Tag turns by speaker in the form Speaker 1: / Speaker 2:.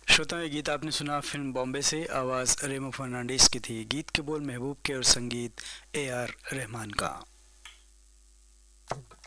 Speaker 1: श्रोताओं, ये गीत आपने सुना फिल्म बॉम्बे से। आवाज़ रेमो फर्नांडिस की थी। गीत के बोल महबूब के और संगीत ए आर रहमान का।